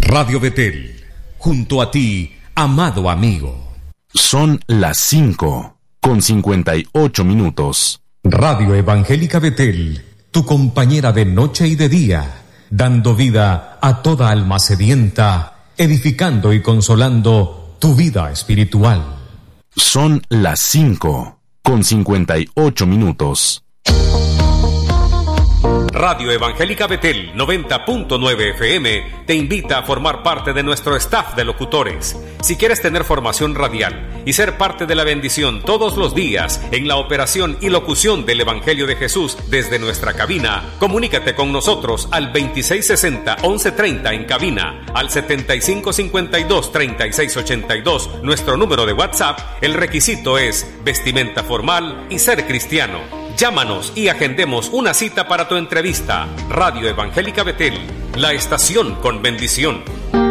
Radio Betel, junto a ti, amado amigo. Son las 5:58. Radio Evangélica Betel, tu compañera de noche y de día, dando vida a toda alma sedienta, edificando y consolando tu vida espiritual. Son las 5:58. Radio Evangélica Betel 90.9 FM te invita a formar parte de nuestro staff de locutores. Si quieres tener formación radial y ser parte de la bendición todos los días en la operación y locución del Evangelio de Jesús desde nuestra cabina, comunícate con nosotros al 2660-1130 en cabina, al 7552-3682, nuestro número de WhatsApp. El requisito es vestimenta formal y ser cristiano. Llámanos y agendemos una cita para tu entrevista. Radio Evangélica Betel, la estación con bendición.